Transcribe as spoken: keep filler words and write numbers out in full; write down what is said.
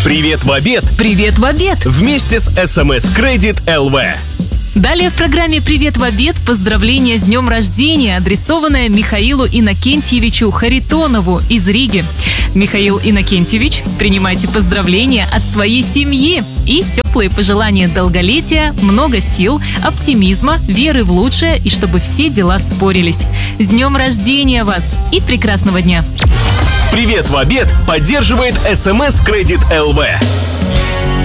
Привет в обед. Привет в обед. Вместе с эс эм эс Credit эл ви. Далее в программе «Привет в обед» поздравление с днем рождения, адресованное Михаилу Иннокентьевичу Харитонову из Риги. Михаил Иннокентьевич, принимайте поздравления от своей семьи и теплые пожелания долголетия, много сил, оптимизма, веры в лучшее и чтобы все дела спорились. С днем рождения вас и прекрасного дня! Привет в обед поддерживает эс эм эс Credit эл ви.